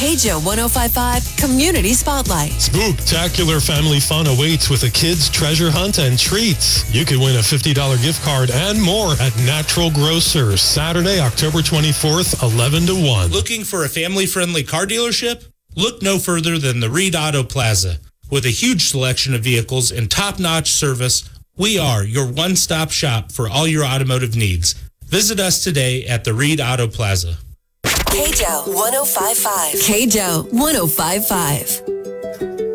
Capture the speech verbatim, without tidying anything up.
K J O one oh five point five Community Spotlight. Spooktacular family fun awaits with a kids' treasure hunt and treats. You could win a fifty dollars gift card and more at Natural Grocer, Saturday, October twenty-fourth, eleven to one. Looking for a family-friendly car dealership? Look no further than the Reed Auto Plaza. With a huge selection of vehicles and top-notch service, we are your one-stop shop for all your automotive needs. Visit us today at the Reed Auto Plaza. K J O one oh five point five. K J O one oh five point five.